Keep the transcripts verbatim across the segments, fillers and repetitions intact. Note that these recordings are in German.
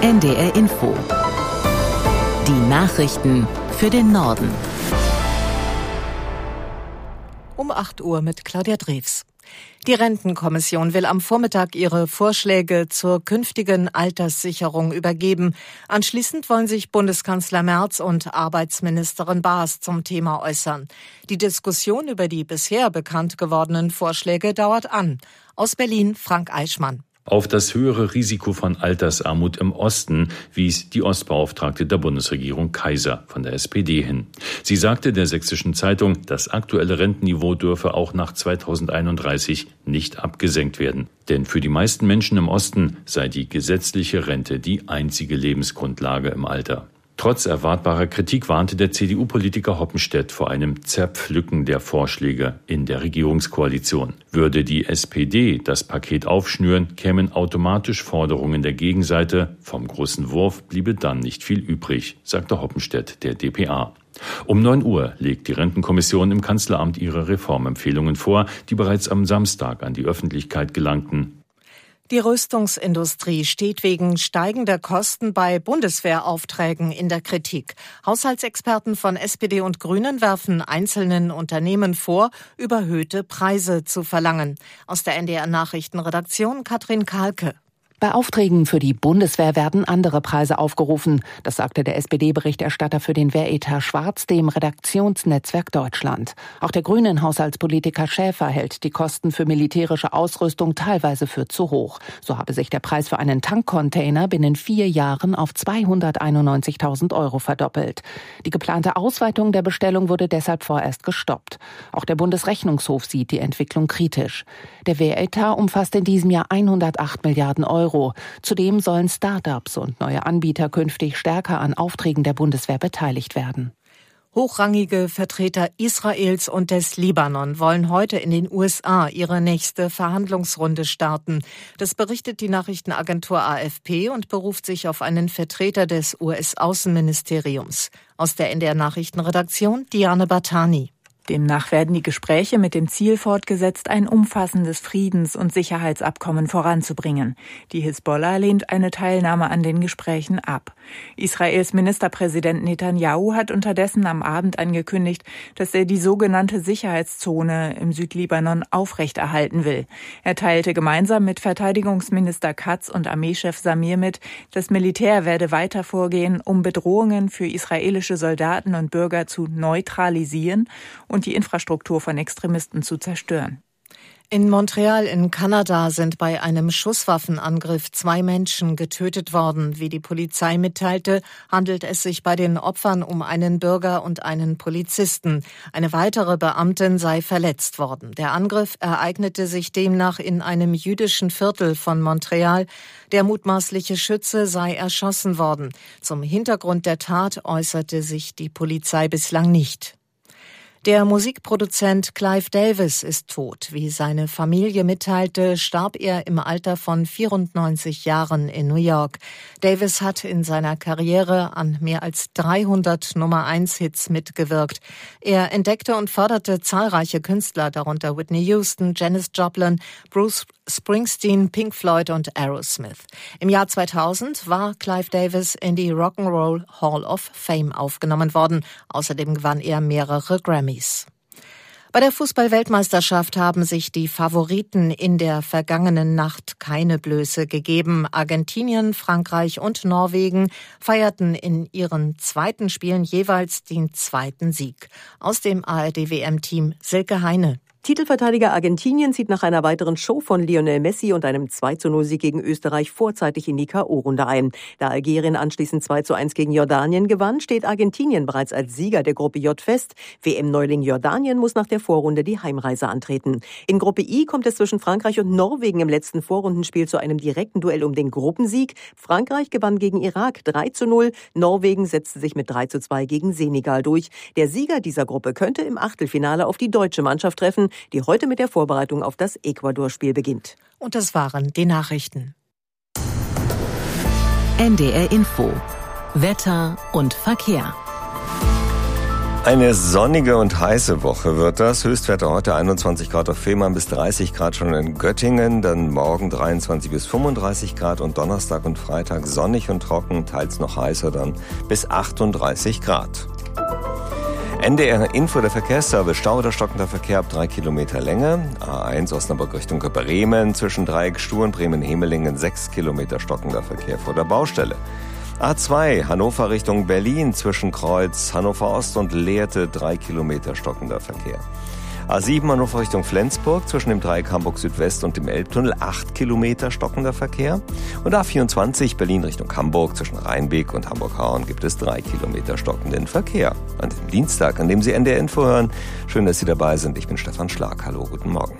N D R Info. Die Nachrichten für den Norden. Um acht Uhr mit Claudia Drews. Die Rentenkommission will am Vormittag ihre Vorschläge zur künftigen Alterssicherung übergeben. Anschließend wollen sich Bundeskanzler Merz und Arbeitsministerin Baas zum Thema äußern. Die Diskussion über die bisher bekannt gewordenen Vorschläge dauert an. Aus Berlin Frank Eichmann. Auf das höhere Risiko von Altersarmut im Osten wies die Ostbeauftragte der Bundesregierung Kaiser von der S P D hin. Sie sagte der Sächsischen Zeitung, das aktuelle Rentenniveau dürfe auch nach zweitausendeinunddreißig nicht abgesenkt werden. Denn für die meisten Menschen im Osten sei die gesetzliche Rente die einzige Lebensgrundlage im Alter. Trotz erwartbarer Kritik warnte der C D U-Politiker Hoppenstedt vor einem Zerpflücken der Vorschläge in der Regierungskoalition. Würde die S P D das Paket aufschnüren, kämen automatisch Forderungen der Gegenseite. Vom großen Wurf bliebe dann nicht viel übrig, sagte Hoppenstedt der d p a. Um neun Uhr legt die Rentenkommission im Kanzleramt ihre Reformempfehlungen vor, die bereits am Samstag an die Öffentlichkeit gelangten. Die Rüstungsindustrie steht wegen steigender Kosten bei Bundeswehraufträgen in der Kritik. Haushaltsexperten von S P D und Grünen werfen einzelnen Unternehmen vor, überhöhte Preise zu verlangen. Aus der N D R-Nachrichtenredaktion Katrin Kahlke. Bei Aufträgen für die Bundeswehr werden andere Preise aufgerufen. Das sagte der S P D-Berichterstatter für den Wehretat Schwarz dem Redaktionsnetzwerk Deutschland. Auch der grünen Haushaltspolitiker Schäfer hält die Kosten für militärische Ausrüstung teilweise für zu hoch. So habe sich der Preis für einen Tankcontainer binnen vier Jahren auf zweihunderteinundneunzigtausend Euro verdoppelt. Die geplante Ausweitung der Bestellung wurde deshalb vorerst gestoppt. Auch der Bundesrechnungshof sieht die Entwicklung kritisch. Der Wehretat umfasst in diesem Jahr hundertacht Milliarden Euro. Zudem sollen Start-ups und neue Anbieter künftig stärker an Aufträgen der Bundeswehr beteiligt werden. Hochrangige Vertreter Israels und des Libanon wollen heute in den U S A ihre nächste Verhandlungsrunde starten. Das berichtet die Nachrichtenagentur A F P und beruft sich auf einen Vertreter des U S-Außenministeriums. Aus der N D R-Nachrichtenredaktion Diane Bartani. Demnach werden die Gespräche mit dem Ziel fortgesetzt, ein umfassendes Friedens- und Sicherheitsabkommen voranzubringen. Die Hisbollah lehnt eine Teilnahme an den Gesprächen ab. Israels Ministerpräsident Netanyahu hat unterdessen am Abend angekündigt, dass er die sogenannte Sicherheitszone im Südlibanon aufrechterhalten will. Er teilte gemeinsam mit Verteidigungsminister Katz und Armeechef Samir mit, das Militär werde weiter vorgehen, um Bedrohungen für israelische Soldaten und Bürger zu neutralisieren und die Infrastruktur von Extremisten zu zerstören. In Montreal in Kanada sind bei einem Schusswaffenangriff zwei Menschen getötet worden. Wie die Polizei mitteilte, handelt es sich bei den Opfern um einen Bürger und einen Polizisten. Eine weitere Beamtin sei verletzt worden. Der Angriff ereignete sich demnach in einem jüdischen Viertel von Montreal. Der mutmaßliche Schütze sei erschossen worden. Zum Hintergrund der Tat äußerte sich die Polizei bislang nicht. Der Musikproduzent Clive Davis ist tot. Wie seine Familie mitteilte, starb er im Alter von vierundneunzig Jahren in New York. Davis hat in seiner Karriere an mehr als dreihundert Nummer-eins-Hits mitgewirkt. Er entdeckte und förderte zahlreiche Künstler, darunter Whitney Houston, Janis Joplin, Bruce Springsteen, Pink Floyd und Aerosmith. Im Jahr zweitausend war Clive Davis in die Rock'n'Roll Hall of Fame aufgenommen worden. Außerdem gewann er mehrere Grammys. Bei der Fußball-Weltmeisterschaft haben sich die Favoriten in der vergangenen Nacht keine Blöße gegeben. Argentinien, Frankreich und Norwegen feierten in ihren zweiten Spielen jeweils den zweiten Sieg. Aus dem A R D-W M-Team Silke Heine. Titelverteidiger Argentinien zieht nach einer weiteren Show von Lionel Messi und einem zwei zu null Sieg gegen Österreich vorzeitig in die K O-Runde ein. Da Algerien anschließend zwei zu eins gegen Jordanien gewann, steht Argentinien bereits als Sieger der Gruppe J fest. W M-Neuling Jordanien muss nach der Vorrunde die Heimreise antreten. In Gruppe I kommt es zwischen Frankreich und Norwegen im letzten Vorrundenspiel zu einem direkten Duell um den Gruppensieg. Frankreich gewann gegen Irak drei zu null, Norwegen setzte sich mit drei zu zwei gegen Senegal durch. Der Sieger dieser Gruppe könnte im Achtelfinale auf die deutsche Mannschaft treffen, die heute mit der Vorbereitung auf das Ecuador-Spiel beginnt. Und das waren die Nachrichten. N D R Info. Wetter und Verkehr. Eine sonnige und heiße Woche wird das. Höchstwerte heute einundzwanzig Grad auf Fehmarn bis dreißig Grad schon in Göttingen. Dann morgen dreiundzwanzig bis fünfunddreißig Grad und Donnerstag und Freitag sonnig und trocken, teils noch heißer dann bis achtunddreißig Grad. N D R Info, der Verkehrsservice. Stau oder stockender Verkehr ab drei Kilometer Länge. A eins Osnabrück Richtung Bremen zwischen Dreieck Stuhr und Bremen-Hemelingen sechs Kilometer stockender Verkehr vor der Baustelle. A zwei Hannover Richtung Berlin zwischen Kreuz Hannover Ost und Lehrte drei Kilometer stockender Verkehr. A sieben Hannover Richtung Flensburg zwischen dem Dreieck Hamburg Südwest und dem Elbtunnel acht Kilometer stockender Verkehr. Und A vierundzwanzig Berlin Richtung Hamburg zwischen Rheinbeek und Hamburg-Hauen gibt es drei Kilometer stockenden Verkehr. An diesem Dienstag, an dem Sie N D R Info hören. Schön, dass Sie dabei sind. Ich bin Stefan Schlag. Hallo, guten Morgen.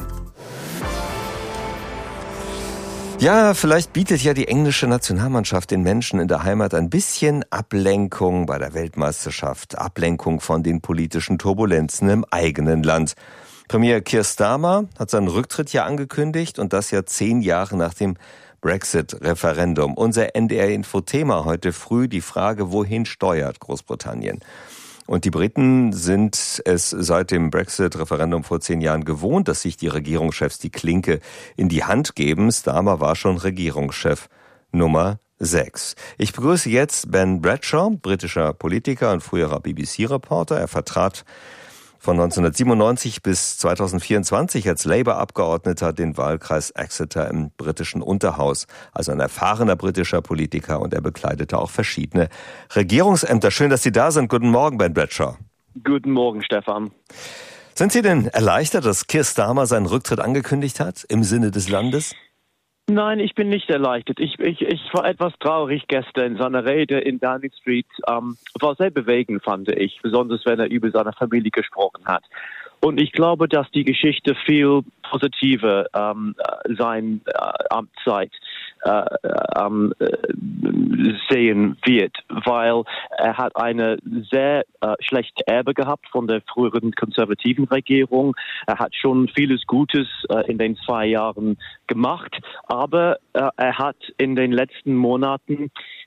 Ja, vielleicht bietet ja die englische Nationalmannschaft den Menschen in der Heimat ein bisschen Ablenkung bei der Weltmeisterschaft, Ablenkung von den politischen Turbulenzen im eigenen Land. Premier Keir Starmer hat seinen Rücktritt ja angekündigt und das ja zehn Jahre nach dem Brexit-Referendum. Unser N D R-Info-Thema heute früh die Frage, wohin steuert Großbritannien? Und die Briten sind es seit dem Brexit-Referendum vor zehn Jahren gewohnt, dass sich die Regierungschefs die Klinke in die Hand geben. Starmer war schon Regierungschef Nummer sechs. Ich begrüße jetzt Ben Bradshaw, britischer Politiker und früherer B B C-Reporter. Er vertrat von neunzehnhundertsiebenundneunzig bis zweitausendvierundzwanzig als Labour-Abgeordneter den Wahlkreis Exeter im britischen Unterhaus. Also ein erfahrener britischer Politiker und er bekleidete auch verschiedene Regierungsämter. Schön, dass Sie da sind. Guten Morgen, Ben Bradshaw. Guten Morgen, Stefan. Sind Sie denn erleichtert, dass Keir Starmer seinen Rücktritt angekündigt hat im Sinne des Landes? Nein, ich bin nicht erleichtert. Ich, ich, ich war etwas traurig gestern. Seine Rede in Downing Street ähm, war sehr bewegend, fand ich, besonders wenn er über seine Familie gesprochen hat. Und ich glaube, dass die Geschichte viel positiver ähm, sein äh, Amtszeit äh, ähm, äh, sehen wird, weil er hat eine sehr äh, schlechte Erbe gehabt von der früheren konservativen Regierung. Er hat schon vieles Gutes äh, in den zwei Jahren gemacht, aber äh, er hat in den letzten Monaten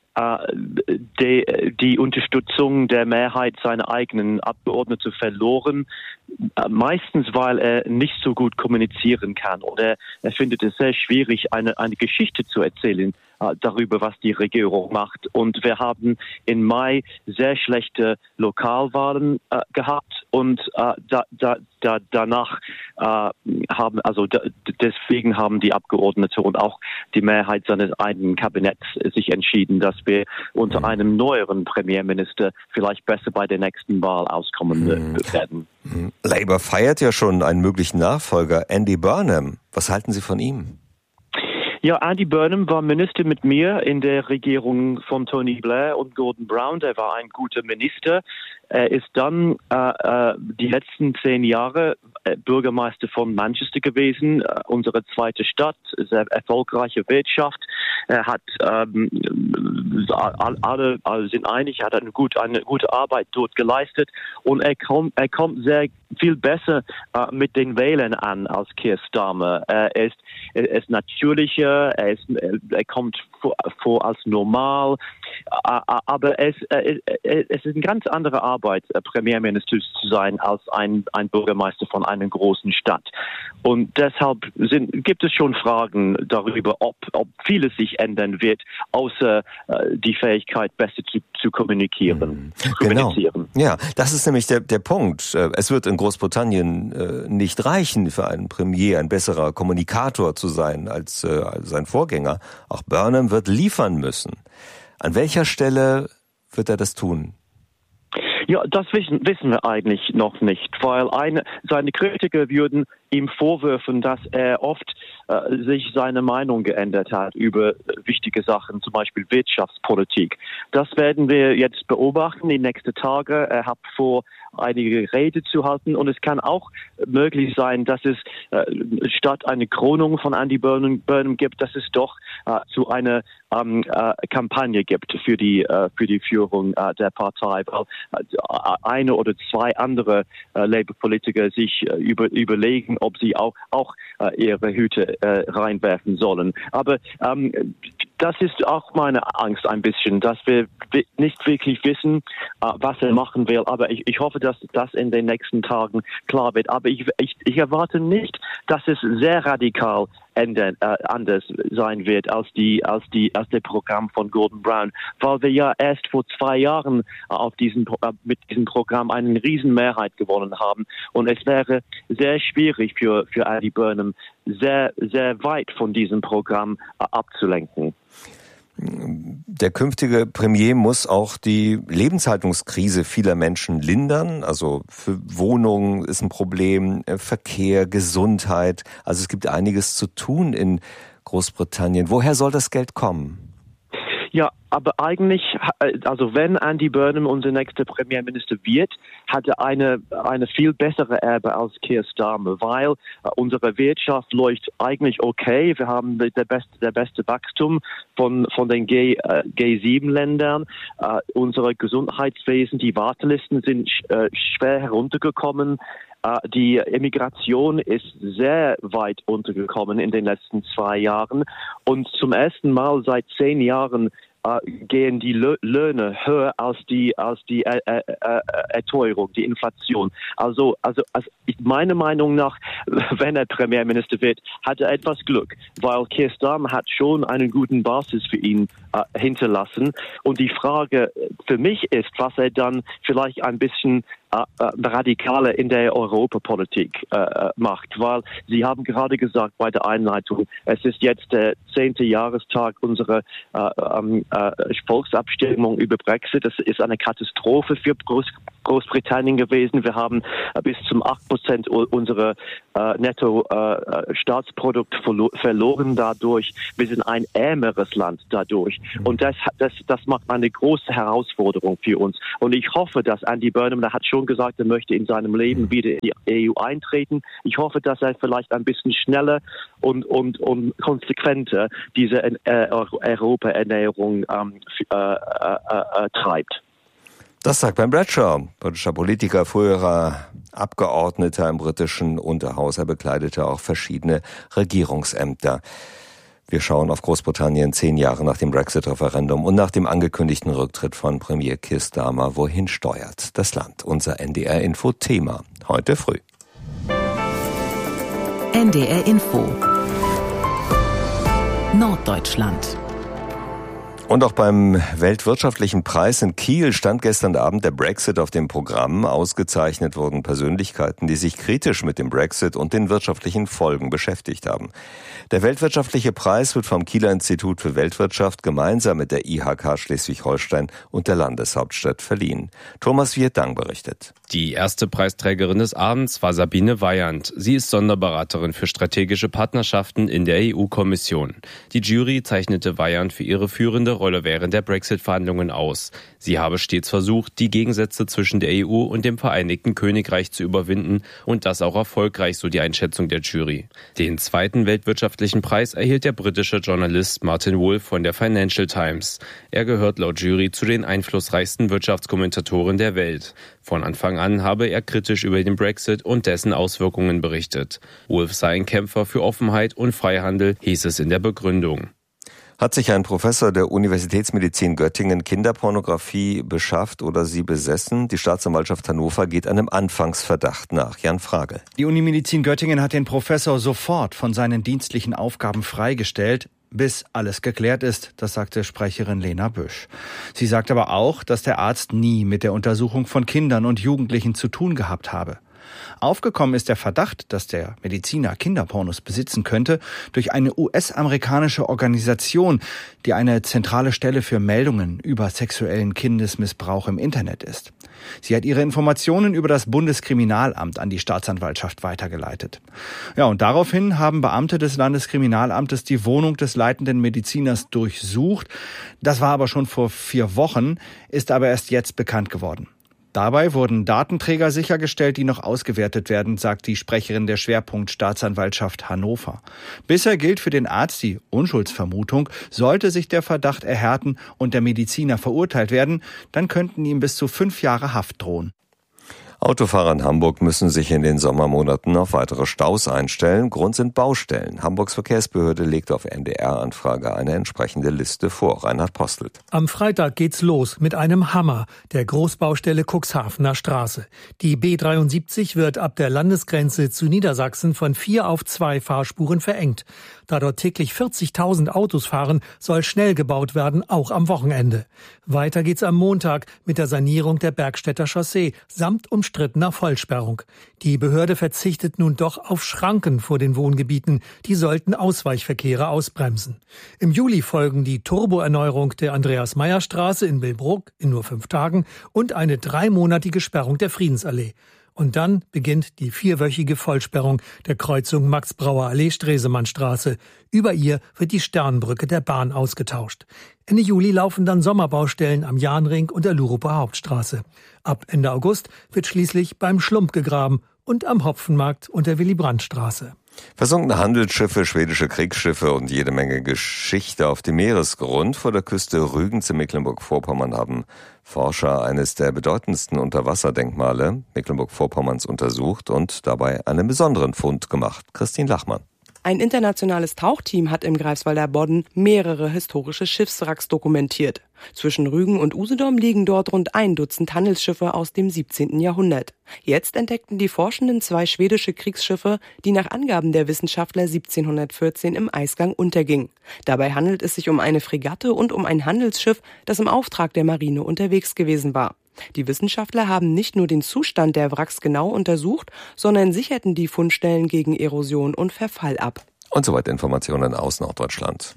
Die, die Unterstützung der Mehrheit seiner eigenen Abgeordneten verloren, meistens weil er nicht so gut kommunizieren kann. Und er, er findet es sehr schwierig, eine, eine Geschichte zu erzählen äh, darüber, was die Regierung macht. Und wir haben im Mai sehr schlechte Lokalwahlen äh, gehabt und äh, da, da, da, danach äh, haben, also da, deswegen haben die Abgeordneten und auch die Mehrheit seines eigenen Kabinetts sich entschieden, dass wir unter einem neueren Premierminister vielleicht besser bei der nächsten Wahl auskommen mhm. werden. Labour feiert ja schon einen möglichen Nachfolger, Andy Burnham. Was halten Sie von ihm? Ja, Andy Burnham war Minister mit mir in der Regierung von Tony Blair und Gordon Brown. Er war ein guter Minister. Er ist dann äh, die letzten zehn Jahre Bürgermeister von Manchester gewesen, äh, unsere zweite Stadt, sehr erfolgreiche Wirtschaft. Er hat ähm, alle, alle sind einig, er hat eine gute, eine gute Arbeit dort geleistet und er kommt, er kommt sehr viel besser äh, mit den Wählern an als Keir Starmer. Er ist, er ist natürlicher, er, ist, er kommt vor, vor als normal, aber es, es ist eine ganz andere Arbeit, Premierminister zu sein, als ein, ein Bürgermeister von einer großen Stadt. Und deshalb sind, gibt es schon Fragen darüber, ob, ob vieles sich ändern wird, außer äh, die Fähigkeit, besser zu, zu kommunizieren. Zu genau. kommunizieren. Ja, das ist nämlich der, der Punkt. Es wird in Großbritannien äh, nicht reichen, für einen Premier ein besserer Kommunikator zu sein als, äh, als sein Vorgänger. Auch Burnham wird liefern müssen. An welcher Stelle wird er das tun? Ja, das wissen, wissen wir eigentlich noch nicht, weil eine, seine Kritiker würden ihm vorwerfen, dass er oft äh, sich seine Meinung geändert hat über wichtige Sachen, zum Beispiel Wirtschaftspolitik. Das werden wir jetzt beobachten in den nächsten Tagen. Er hat vor, einige Rede zu halten und es kann auch möglich sein, dass es äh, statt einer Krönung von Andy Burnham, Burnham gibt, dass es doch äh, zu einer ähm, äh, Kampagne gibt für die äh, für die Führung äh, der Partei, weil äh, eine oder zwei andere äh, Labour-Politiker sich äh, über, überlegen, ob sie auch auch äh, ihre Hüte äh, reinwerfen sollen. Aber ähm, das ist auch meine Angst ein bisschen, dass wir nicht wirklich wissen, was er machen will. Aber ich, ich hoffe, dass das in den nächsten Tagen klar wird. Aber ich, ich, ich erwarte nicht, dass es sehr radikal ändern, äh, anders sein wird als die als die als der Programm von Gordon Brown, weil wir ja erst vor zwei Jahren auf diesen äh, mit diesem Programm eine Riesenmehrheit gewonnen haben, und es wäre sehr schwierig für für Andy Burnham sehr sehr weit von diesem Programm äh, abzulenken. Der künftige Premier muss auch die Lebenshaltungskrise vieler Menschen lindern. Also für Wohnungen ist ein Problem, Verkehr, Gesundheit. Also es gibt einiges zu tun in Großbritannien. Woher soll das Geld kommen? Ja, aber eigentlich, also wenn Andy Burnham unser nächster Premierminister wird, hat er eine, eine viel bessere Erbe als Keir Starmer, weil äh, unsere Wirtschaft läuft eigentlich okay. Wir haben der beste, der beste Wachstum von, von den G, äh, G sieben Ländern. Äh, unsere Gesundheitswesen, die Wartelisten sind äh, schwer heruntergekommen. Die Immigration ist sehr weit untergekommen in den letzten zwei Jahren. Und zum ersten Mal seit zehn Jahren äh, gehen die Lö- Löhne höher als die, als die äh, äh, äh, Erteuerung, die Inflation. Also, also, also meiner Meinung nach, wenn er Premierminister wird, hat er etwas Glück, weil Keir Starmer hat schon einen guten Basis für ihn äh, hinterlassen. Und die Frage für mich ist, was er dann vielleicht ein bisschen äh, radikaler in der Europapolitik äh, macht, weil Sie haben gerade gesagt bei der Einleitung, es ist jetzt der zehnte Jahrestag unserer äh, äh, Volksabstimmung über Brexit. Das ist eine Katastrophe für Groß- Großbritannien gewesen. Wir haben äh, bis zum acht Prozent unserer äh, Netto-Staatsprodukt äh, verlo- verloren dadurch. Wir sind ein ärmeres Land dadurch. Und das, das, das macht eine große Herausforderung für uns. Und ich hoffe, dass Andy Burnham, der hat schon gesagt, er möchte in seinem Leben wieder in die E U eintreten. Ich hoffe, dass er vielleicht ein bisschen schneller und, und, und konsequenter diese äh, Europa-Ernährung ähm, äh, äh, äh, treibt. Das sagt Ben Bradshaw, britischer Politiker, früherer Abgeordneter im britischen Unterhaus. Er bekleidete auch verschiedene Regierungsämter. Wir schauen auf Großbritannien zehn Jahre nach dem Brexit-Referendum und nach dem angekündigten Rücktritt von Premier Keir Starmer. Wohin steuert das Land? Unser N D R-Info-Thema heute früh. N D R-Info Norddeutschland. Und auch beim Weltwirtschaftlichen Preis in Kiel stand gestern Abend der Brexit auf dem Programm. Ausgezeichnet wurden Persönlichkeiten, die sich kritisch mit dem Brexit und den wirtschaftlichen Folgen beschäftigt haben. Der Weltwirtschaftliche Preis wird vom Kieler Institut für Weltwirtschaft gemeinsam mit der I H K Schleswig-Holstein und der Landeshauptstadt verliehen. Thomas Wierdang berichtet. Die erste Preisträgerin des Abends war Sabine Weyand. Sie ist Sonderberaterin für strategische Partnerschaften in der E U-Kommission. Die Jury zeichnete Weyand für ihre führende Rolle während der Brexit-Verhandlungen aus. Sie habe stets versucht, die Gegensätze zwischen der E U und dem Vereinigten Königreich zu überwinden und das auch erfolgreich, so die Einschätzung der Jury. Den zweiten weltwirtschaftlichen Preis erhielt der britische Journalist Martin Wolf von der Financial Times. Er gehört laut Jury zu den einflussreichsten Wirtschaftskommentatoren der Welt. Von Anfang an habe er kritisch über den Brexit und dessen Auswirkungen berichtet. Wolf sei ein Kämpfer für Offenheit und Freihandel, hieß es in der Begründung. Hat sich ein Professor der Universitätsmedizin Göttingen Kinderpornografie beschafft oder sie besessen? Die Staatsanwaltschaft Hannover geht einem Anfangsverdacht nach. Jan Frage. Die Unimedizin Göttingen hat den Professor sofort von seinen dienstlichen Aufgaben freigestellt, bis alles geklärt ist, das sagte Sprecherin Lena Büsch. Sie sagt aber auch, dass der Arzt nie mit der Untersuchung von Kindern und Jugendlichen zu tun gehabt habe. Aufgekommen ist der Verdacht, dass der Mediziner Kinderpornos besitzen könnte, durch eine U S-amerikanische Organisation, die eine zentrale Stelle für Meldungen über sexuellen Kindesmissbrauch im Internet ist. Sie hat ihre Informationen über das Bundeskriminalamt an die Staatsanwaltschaft weitergeleitet. Ja, und daraufhin haben Beamte des Landeskriminalamtes die Wohnung des leitenden Mediziners durchsucht. Das war aber schon vor vier Wochen, ist aber erst jetzt bekannt geworden. Dabei wurden Datenträger sichergestellt, die noch ausgewertet werden, sagt die Sprecherin der Schwerpunkt-Staatsanwaltschaft Hannover. Bisher gilt für den Arzt die Unschuldsvermutung. Sollte sich der Verdacht erhärten und der Mediziner verurteilt werden, dann könnten ihm bis zu fünf Jahre Haft drohen. Autofahrer in Hamburg müssen sich in den Sommermonaten auf weitere Staus einstellen. Grund sind Baustellen. Hamburgs Verkehrsbehörde legt auf N D R-Anfrage eine entsprechende Liste vor. Reinhard Postelt. Am Freitag geht's los mit einem Hammer der Großbaustelle Cuxhavener Straße. Die B dreiundsiebzig wird ab der Landesgrenze zu Niedersachsen von vier auf zwei Fahrspuren verengt. Da dort täglich vierzigtausend Autos fahren, soll schnell gebaut werden, auch am Wochenende. Weiter geht's am Montag mit der Sanierung der Bergstädter Chaussee samt umstrittener Vollsperrung. Die Behörde verzichtet nun doch auf Schranken vor den Wohngebieten. Die sollten Ausweichverkehre ausbremsen. Im Juli folgen die Turboerneuerung der Andreas-Meyer-Straße in Billbrook in nur fünf Tagen und eine dreimonatige Sperrung der Friedensallee. Und dann beginnt die vierwöchige Vollsperrung der Kreuzung Max-Brauer-Allee-Stresemannstraße. Über ihr wird die Sternbrücke der Bahn ausgetauscht. Ende Juli laufen dann Sommerbaustellen am Jahnring und der Luruper Hauptstraße. Ab Ende August wird schließlich beim Schlump gegraben und am Hopfenmarkt und der Willy-Brandt-Straße. Versunkene Handelsschiffe, schwedische Kriegsschiffe und jede Menge Geschichte auf dem Meeresgrund. Vor der Küste Rügens in Mecklenburg-Vorpommern haben Forscher eines der bedeutendsten Unterwasserdenkmale Mecklenburg-Vorpommerns untersucht und dabei einen besonderen Fund gemacht. Christine Lachmann. Ein internationales Tauchteam hat im Greifswalder Bodden mehrere historische Schiffswracks dokumentiert. Zwischen Rügen und Usedom liegen dort rund ein Dutzend Handelsschiffe aus dem siebzehnten Jahrhundert. Jetzt entdeckten die Forschenden zwei schwedische Kriegsschiffe, die nach Angaben der Wissenschaftler siebzehnhundertvierzehn im Eisgang untergingen. Dabei handelt es sich um eine Fregatte und um ein Handelsschiff, das im Auftrag der Marine unterwegs gewesen war. Die Wissenschaftler haben nicht nur den Zustand der Wracks genau untersucht, sondern sicherten die Fundstellen gegen Erosion und Verfall ab. Und soweit Informationen aus Norddeutschland.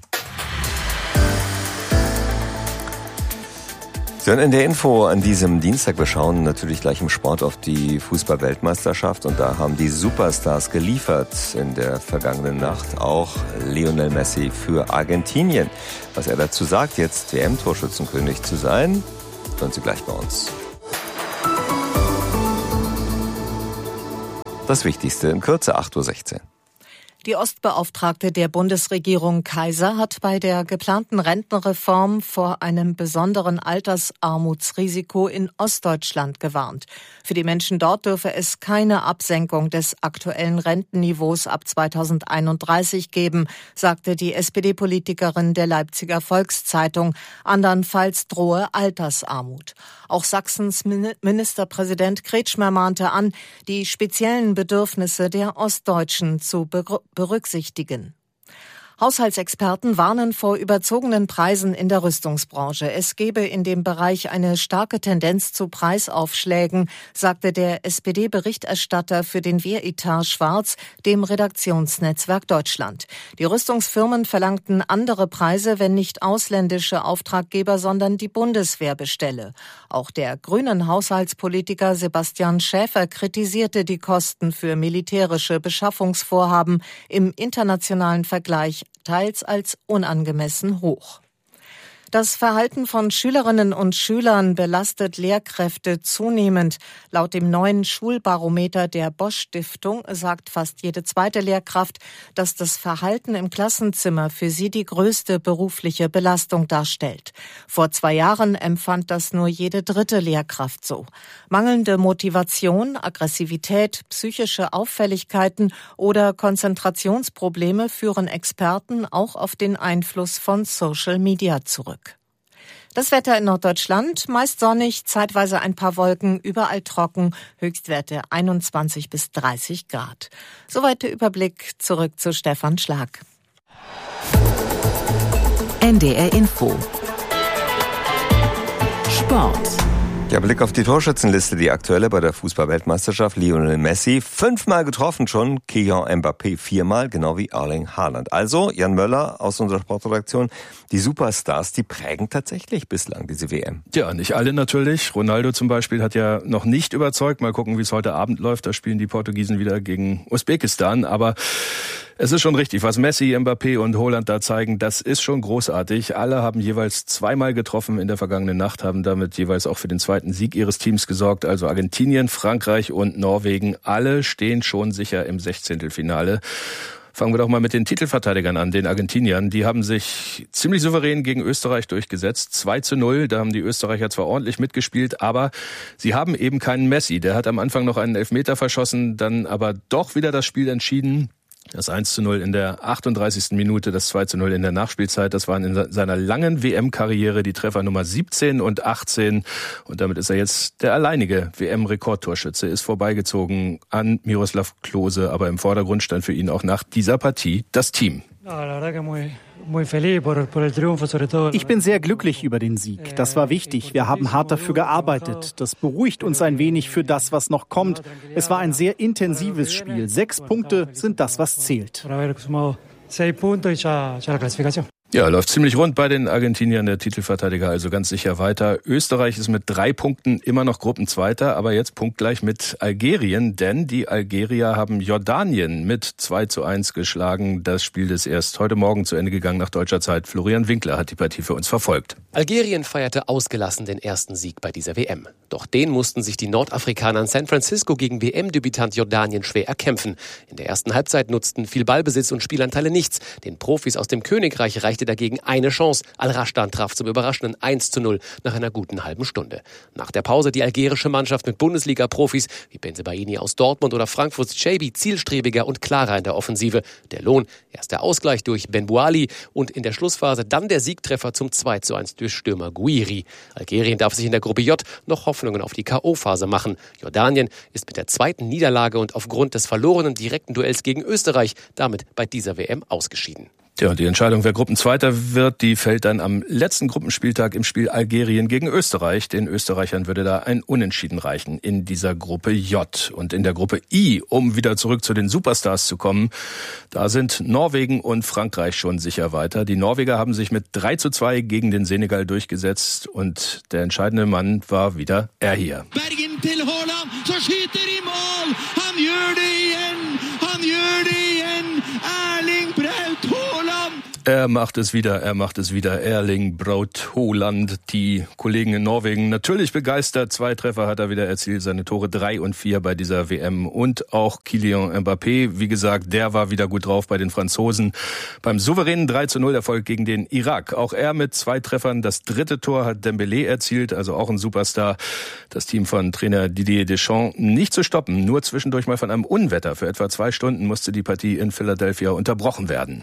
Sie hören in der Info an diesem Dienstag. Wir schauen natürlich gleich im Sport auf die Fußball-Weltmeisterschaft und da haben die Superstars geliefert in der vergangenen Nacht, auch Lionel Messi für Argentinien. Was er dazu sagt, jetzt W M-Torschützenkönig zu sein, hören Sie gleich bei uns. Das Wichtigste in Kürze, acht Uhr sechzehn. Die Ostbeauftragte der Bundesregierung Kaiser hat bei der geplanten Rentenreform vor einem besonderen Altersarmutsrisiko in Ostdeutschland gewarnt. Für die Menschen dort dürfe es keine Absenkung des aktuellen Rentenniveaus ab zweitausendeinunddreißig geben, sagte die S P D-Politikerin der Leipziger Volkszeitung. Andernfalls drohe Altersarmut. Auch Sachsens Ministerpräsident Kretschmer mahnte an, die speziellen Bedürfnisse der Ostdeutschen zu berücksichtigen. Haushaltsexperten warnen vor überzogenen Preisen in der Rüstungsbranche. Es gebe in dem Bereich eine starke Tendenz zu Preisaufschlägen, sagte der S P D-Berichterstatter für den Wehretat Schwarz dem Redaktionsnetzwerk Deutschland. Die Rüstungsfirmen verlangten andere Preise, wenn nicht ausländische Auftraggeber, sondern die Bundeswehr bestelle. Auch der grünen Haushaltspolitiker Sebastian Schäfer kritisierte die Kosten für militärische Beschaffungsvorhaben im internationalen Vergleich teils als unangemessen hoch. Das Verhalten von Schülerinnen und Schülern belastet Lehrkräfte zunehmend. Laut dem neuen Schulbarometer der Bosch-Stiftung sagt fast jede zweite Lehrkraft, dass das Verhalten im Klassenzimmer für sie die größte berufliche Belastung darstellt. Vor zwei Jahren empfand das nur jede dritte Lehrkraft so. Mangelnde Motivation, Aggressivität, psychische Auffälligkeiten oder Konzentrationsprobleme führen Experten auch auf den Einfluss von Social Media zurück. Das Wetter in Norddeutschland, meist sonnig, zeitweise ein paar Wolken, überall trocken, Höchstwerte einundzwanzig bis dreißig Grad. Soweit der Überblick, zurück zu Stefan Schlag. N D R Info. Sport. Der Blick auf die Torschützenliste, die aktuelle bei der Fußball-Weltmeisterschaft. Lionel Messi fünfmal getroffen schon, Kylian Mbappé viermal, genau wie Erling Haaland. Also, Jan Möller aus unserer Sportredaktion, die Superstars, die prägen tatsächlich bislang diese W M. Ja, nicht alle natürlich. Ronaldo zum Beispiel hat ja noch nicht überzeugt. Mal gucken, wie es heute Abend läuft. Da spielen die Portugiesen wieder gegen Usbekistan. Aber es ist schon richtig, was Messi, Mbappé und Haaland da zeigen, das ist schon großartig. Alle haben jeweils zweimal getroffen in der vergangenen Nacht, haben damit jeweils auch für den zweiten Sieg ihres Teams gesorgt. Also Argentinien, Frankreich und Norwegen, alle stehen schon sicher im Sechzehntelfinale. Fangen wir doch mal mit den Titelverteidigern an, den Argentiniern. Die haben sich ziemlich souverän gegen Österreich durchgesetzt. zwei zu null, da haben die Österreicher zwar ordentlich mitgespielt, aber sie haben eben keinen Messi. Der hat am Anfang noch einen Elfmeter verschossen, dann aber doch wieder das Spiel entschieden. Das eins zu null in der achtunddreißigsten Minute, das zwei zu null in der Nachspielzeit. Das waren in seiner langen W M-Karriere die Treffer Nummer siebzehn und achtzehn. Und damit ist er jetzt der alleinige W M-Rekordtorschütze, ist vorbeigezogen an Miroslav Klose. Aber im Vordergrund stand für ihn auch nach dieser Partie das Team. Ich bin sehr glücklich über den Sieg. Das war wichtig. Wir haben hart dafür gearbeitet. Das beruhigt uns ein wenig für das, was noch kommt. Es war ein sehr intensives Spiel. Sechs Punkte sind das, was zählt. Ja, läuft ziemlich rund bei den Argentiniern, der Titelverteidiger also ganz sicher weiter. Österreich ist mit drei Punkten immer noch Gruppenzweiter, aber jetzt punktgleich mit Algerien, denn die Algerier haben Jordanien mit zwei zu eins geschlagen. Das Spiel ist erst heute Morgen zu Ende gegangen nach deutscher Zeit. Florian Winkler hat die Partie für uns verfolgt. Algerien feierte ausgelassen den ersten Sieg bei dieser W M. Doch den mussten sich die Nordafrikaner in San Francisco gegen W M-Debütant Jordanien schwer erkämpfen. In der ersten Halbzeit nutzten viel Ballbesitz und Spielanteile nichts. Den Profis aus dem Königreich reichte dagegen eine Chance. Al-Rashdan traf zum überraschenden eins zu null nach einer guten halben Stunde. Nach der Pause die algerische Mannschaft mit Bundesliga-Profis wie Bensebaini aus Dortmund oder Frankfurts Cheibi zielstrebiger und klarer in der Offensive. Der Lohn, erst der Ausgleich durch Ben Bouali und in der Schlussphase dann der Siegtreffer zum zwei zu eins durch Stürmer Guiri. Algerien darf sich in der Gruppe J noch Hoffnungen auf die K O-Phase machen. Jordanien ist mit der zweiten Niederlage und aufgrund des verlorenen direkten Duells gegen Österreich damit bei dieser W M ausgeschieden. Ja, und die Entscheidung, wer Gruppenzweiter wird, die fällt dann am letzten Gruppenspieltag im Spiel Algerien gegen Österreich. Den Österreichern würde da ein Unentschieden reichen in dieser Gruppe J. Und in der Gruppe I, um wieder zurück zu den Superstars zu kommen, da sind Norwegen und Frankreich schon sicher weiter. Die Norweger haben sich mit drei zu zwei gegen den Senegal durchgesetzt und der entscheidende Mann war wieder er hier. Bergen til Haaland, så skyter i mål! Han gjør det igjen! Han gjør det igjen! Erling Braut Haaland! Er macht es wieder, er macht es wieder. Erling Braut Haaland, die Kollegen in Norwegen natürlich begeistert. Zwei Treffer hat er wieder erzielt, seine Tore drei und vier bei dieser W M. Und auch Kylian Mbappé, wie gesagt, der war wieder gut drauf bei den Franzosen. Beim souveränen drei zu null Erfolg gegen den Irak. Auch er mit zwei Treffern. Das dritte Tor hat Dembélé erzielt, also auch ein Superstar. Das Team von Trainer Didier Deschamps nicht zu stoppen. Nur zwischendurch mal von einem Unwetter. Für etwa zwei Stunden musste die Partie in Philadelphia unterbrochen werden.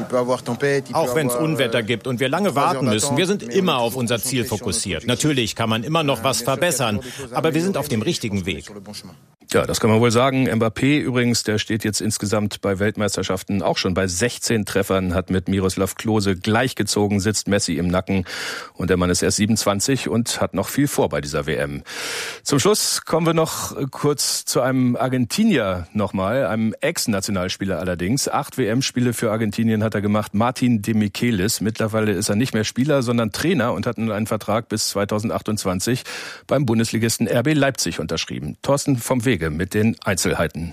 Auch wenn es Unwetter gibt und wir lange warten müssen, wir sind immer auf unser Ziel fokussiert. Natürlich kann man immer noch was verbessern, aber wir sind auf dem richtigen Weg. Ja, das kann man wohl sagen. Mbappé übrigens, der steht jetzt insgesamt bei Weltmeisterschaften auch schon bei sechzehn Treffern, hat mit Miroslav Klose gleichgezogen, sitzt Messi im Nacken und der Mann ist erst siebenundzwanzig und hat noch viel vor bei dieser W M. Zum Schluss kommen wir noch kurz zu einem Argentinier nochmal, einem Ex-Nationalspieler allerdings. Acht W M-Spiele für Argentinien hat er gemacht, Martin de Michelis. Mittlerweile ist er nicht mehr Spieler, sondern Trainer und hat nun einen Vertrag bis zweitausendachtundzwanzig beim Bundesligisten R B Leipzig unterschrieben. Thorsten vom Wege mit den Einzelheiten.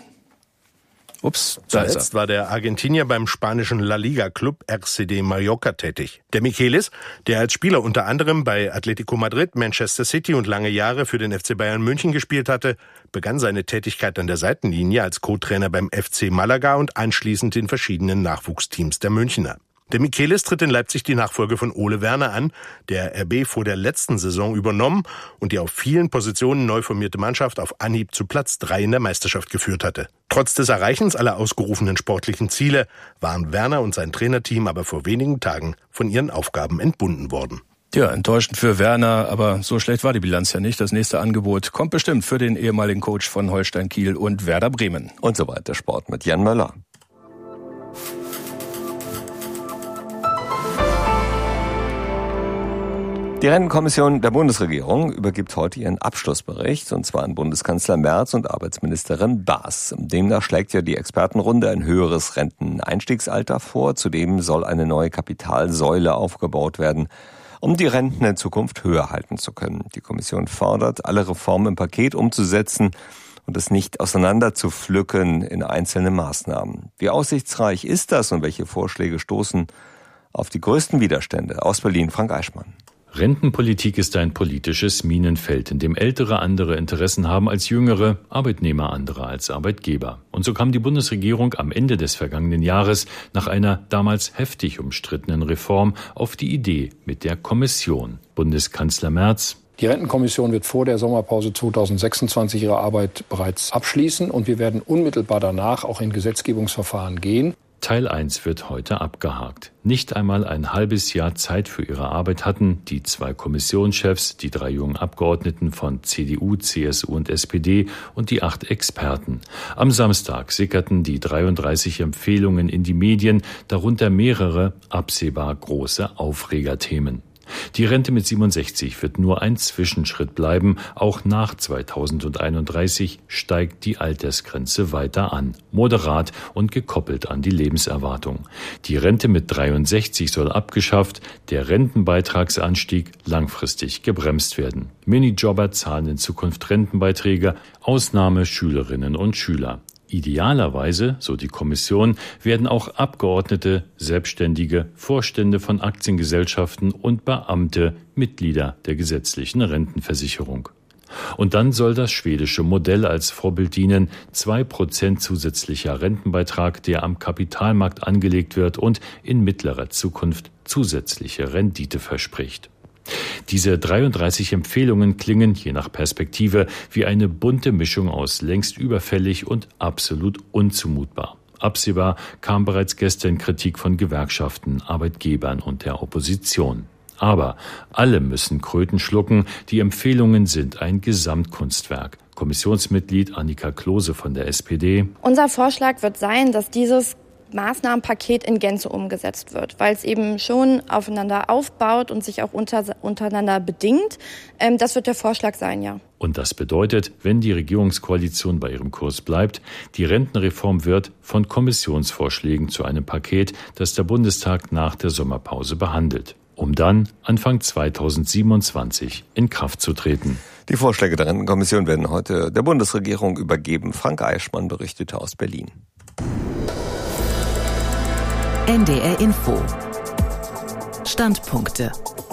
Ups, da Zuletzt ist er. war der Argentinier beim spanischen La Liga-Club R C D Mallorca tätig. Der Michelis, der als Spieler unter anderem bei Atletico Madrid, Manchester City und lange Jahre für den F C Bayern München gespielt hatte, begann seine Tätigkeit an der Seitenlinie als Co-Trainer beim F C Malaga und anschließend in verschiedenen Nachwuchsteams der Münchner. Der Michelis tritt in Leipzig die Nachfolge von Ole Werner an, der R B vor der letzten Saison übernommen und die auf vielen Positionen neu formierte Mannschaft auf Anhieb zu Platz drei in der Meisterschaft geführt hatte. Trotz des Erreichens aller ausgerufenen sportlichen Ziele waren Werner und sein Trainerteam aber vor wenigen Tagen von ihren Aufgaben entbunden worden. Ja, enttäuschend für Werner, aber so schlecht war die Bilanz ja nicht. Das nächste Angebot kommt bestimmt für den ehemaligen Coach von Holstein Kiel und Werder Bremen. Und so weiter Sport mit Jan Möller. Die Rentenkommission der Bundesregierung übergibt heute ihren Abschlussbericht, und zwar an Bundeskanzler Merz und Arbeitsministerin Baas. Demnach schlägt ja die Expertenrunde ein höheres Renteneinstiegsalter vor. Zudem soll eine neue Kapitalsäule aufgebaut werden, um die Renten in Zukunft höher halten zu können. Die Kommission fordert, alle Reformen im Paket umzusetzen und es nicht auseinander zu pflücken in einzelne Maßnahmen. Wie aussichtsreich ist das und welche Vorschläge stoßen auf die größten Widerstände? Aus Berlin, Frank Eichmann. Rentenpolitik ist ein politisches Minenfeld, in dem Ältere andere Interessen haben als Jüngere, Arbeitnehmer andere als Arbeitgeber. Und so kam die Bundesregierung am Ende des vergangenen Jahres nach einer damals heftig umstrittenen Reform auf die Idee mit der Kommission. Bundeskanzler Merz: Die Rentenkommission wird vor der Sommerpause zweitausendsechsundzwanzig ihre Arbeit bereits abschließen und wir werden unmittelbar danach auch in Gesetzgebungsverfahren gehen. Teil eins wird heute abgehakt. Nicht einmal ein halbes Jahr Zeit für ihre Arbeit hatten die zwei Kommissionschefs, die drei jungen Abgeordneten von C D U, C S U und S P D und die acht Experten. Am Samstag sickerten die dreiunddreißig Empfehlungen in die Medien, darunter mehrere absehbar große Aufregerthemen. Die Rente mit siebenundsechzig wird nur ein Zwischenschritt bleiben. Auch nach zweitausendeinunddreißig steigt die Altersgrenze weiter an, moderat und gekoppelt an die Lebenserwartung. Die Rente mit dreiundsechzig soll abgeschafft, der Rentenbeitragsanstieg langfristig gebremst werden. Minijobber zahlen in Zukunft Rentenbeiträge, Ausnahme Schülerinnen und Schüler. Idealerweise, so die Kommission, werden auch Abgeordnete, Selbstständige, Vorstände von Aktiengesellschaften und Beamte Mitglieder der gesetzlichen Rentenversicherung. Und dann soll das schwedische Modell als Vorbild dienen, zwei Prozent zusätzlicher Rentenbeitrag, der am Kapitalmarkt angelegt wird und in mittlerer Zukunft zusätzliche Rendite verspricht. Diese dreiunddreißig Empfehlungen klingen, je nach Perspektive, wie eine bunte Mischung aus längst überfällig und absolut unzumutbar. Absehbar kam bereits gestern Kritik von Gewerkschaften, Arbeitgebern und der Opposition. Aber alle müssen Kröten schlucken. Die Empfehlungen sind ein Gesamtkunstwerk. Kommissionsmitglied Annika Klose von der S P D: Unser Vorschlag wird sein, dass dieses Maßnahmenpaket in Gänze umgesetzt wird, weil es eben schon aufeinander aufbaut und sich auch unter, untereinander bedingt. Ähm, das wird der Vorschlag sein, ja. Und das bedeutet, wenn die Regierungskoalition bei ihrem Kurs bleibt, die Rentenreform wird von Kommissionsvorschlägen zu einem Paket, das der Bundestag nach der Sommerpause behandelt, um dann Anfang zweitausendsiebenundzwanzig in Kraft zu treten. Die Vorschläge der Rentenkommission werden heute der Bundesregierung übergeben. Frank Eichmann berichtete aus Berlin. N D R Info. Standpunkte.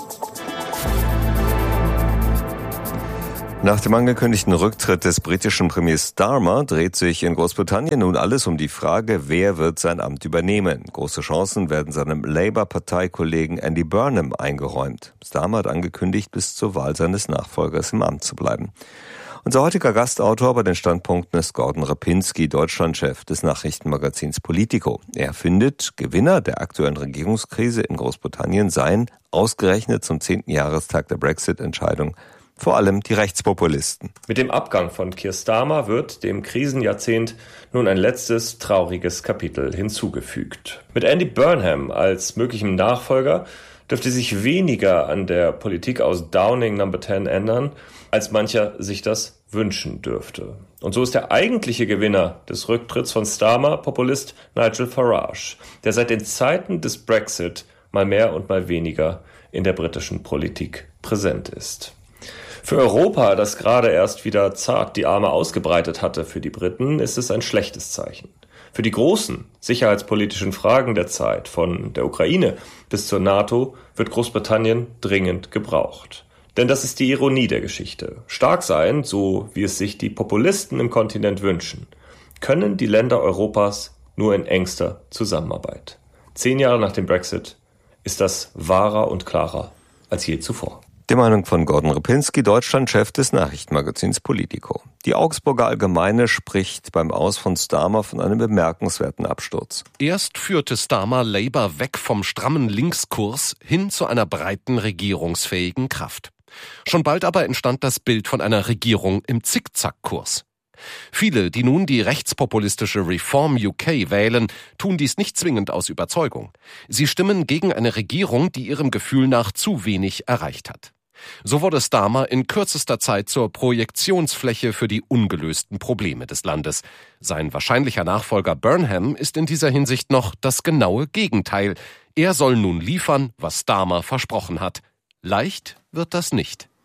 Nach dem angekündigten Rücktritt des britischen Premiers Starmer dreht sich in Großbritannien nun alles um die Frage, wer wird sein Amt übernehmen. Große Chancen werden seinem Labour-Parteikollegen Andy Burnham eingeräumt. Starmer hat angekündigt, bis zur Wahl seines Nachfolgers im Amt zu bleiben. Unser heutiger Gastautor bei den Standpunkten ist Gordon Repinski, Deutschlandchef des Nachrichtenmagazins Politico. Er findet, Gewinner der aktuellen Regierungskrise in Großbritannien seien ausgerechnet zum zehnten Jahrestag der Brexit-Entscheidung vor allem die Rechtspopulisten. Mit dem Abgang von Keir Starmer wird dem Krisenjahrzehnt nun ein letztes trauriges Kapitel hinzugefügt. Mit Andy Burnham als möglichem Nachfolger dürfte sich weniger an der Politik aus Downing Number zehn ändern, als mancher sich das wünschen dürfte. Und so ist der eigentliche Gewinner des Rücktritts von Starmer Populist Nigel Farage, der seit den Zeiten des Brexit mal mehr und mal weniger in der britischen Politik präsent ist. Für Europa, das gerade erst wieder zart die Arme ausgebreitet hatte für die Briten, ist es ein schlechtes Zeichen. Für die großen sicherheitspolitischen Fragen der Zeit, von der Ukraine bis zur NATO, wird Großbritannien dringend gebraucht. Denn das ist die Ironie der Geschichte. Stark sein, so wie es sich die Populisten im Kontinent wünschen, können die Länder Europas nur in engster Zusammenarbeit. Zehn Jahre nach dem Brexit ist das wahrer und klarer als je zuvor. Die Meinung von Gordon Repinski, Deutschlandchef des Nachrichtenmagazins Politico. Die Augsburger Allgemeine spricht beim Aus von Starmer von einem bemerkenswerten Absturz. Erst führte Starmer Labour weg vom strammen Linkskurs hin zu einer breiten regierungsfähigen Kraft. Schon bald aber entstand das Bild von einer Regierung im Zickzackkurs. Viele, die nun die rechtspopulistische Reform U K wählen, tun dies nicht zwingend aus Überzeugung. Sie stimmen gegen eine Regierung, die ihrem Gefühl nach zu wenig erreicht hat. So wurde Starmer in kürzester Zeit zur Projektionsfläche für die ungelösten Probleme des Landes. Sein wahrscheinlicher Nachfolger Burnham ist in dieser Hinsicht noch das genaue Gegenteil. Er soll nun liefern, was Starmer versprochen hat. Leicht wird das nicht.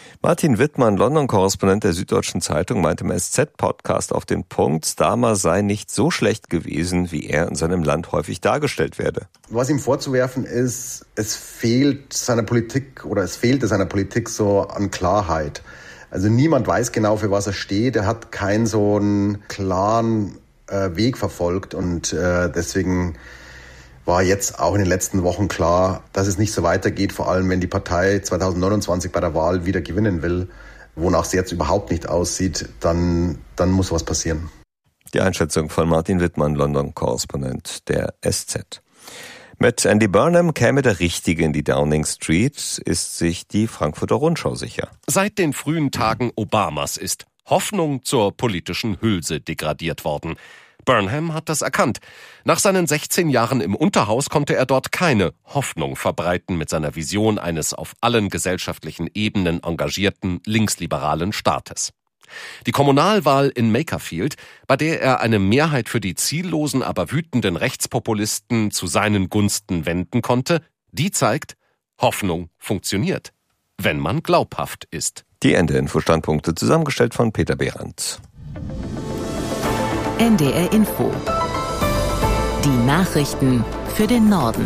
Martin Wittmann, London-Korrespondent der Süddeutschen Zeitung, meinte im S Z-Podcast auf den Punkt, Starmer sei nicht so schlecht gewesen, wie er in seinem Land häufig dargestellt werde. Was ihm vorzuwerfen ist, es fehlt seiner Politik oder es fehlte seiner Politik so an Klarheit. Also niemand weiß genau, für was er steht. Er hat keinen so einen klaren äh, Weg verfolgt und äh, deswegen war jetzt auch in den letzten Wochen klar, dass es nicht so weitergeht, vor allem wenn die Partei zwanzig neunundzwanzig bei der Wahl wieder gewinnen will, wonach es jetzt überhaupt nicht aussieht, dann, dann muss was passieren. Die Einschätzung von Martin Wittmann, London-Korrespondent der S Z. Mit Andy Burnham käme der Richtige in die Downing Street, ist sich die Frankfurter Rundschau sicher. Seit den frühen Tagen Obamas ist Hoffnung zur politischen Hülse degradiert worden. Burnham hat das erkannt. Nach seinen sechzehn Jahren im Unterhaus konnte er dort keine Hoffnung verbreiten mit seiner Vision eines auf allen gesellschaftlichen Ebenen engagierten linksliberalen Staates. Die Kommunalwahl in Makerfield, bei der er eine Mehrheit für die ziellosen, aber wütenden Rechtspopulisten zu seinen Gunsten wenden konnte, die zeigt, Hoffnung funktioniert, wenn man glaubhaft ist. Die Ende-Info-Standpunkte zusammengestellt von Peter Behrendt. N D R Info. Die Nachrichten für den Norden.